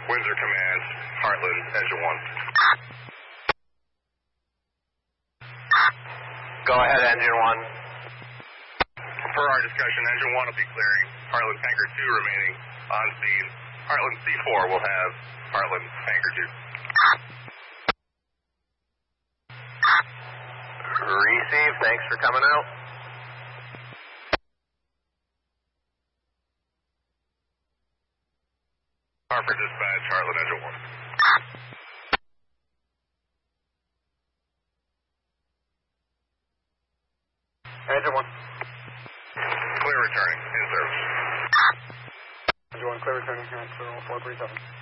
Windsor Command, Heartland, engine 1. Go ahead, engine 1. Per our discussion, engine 1 will be clearing. Heartland Tanker 2 remaining on scene. Heartland C4 will have Heartland Tanker 2. Receive, thanks for coming out. Harper dispatch, Heartland engine 1. Engine 1. Clear returning, in service. Engine 1, clear returning, here at 437.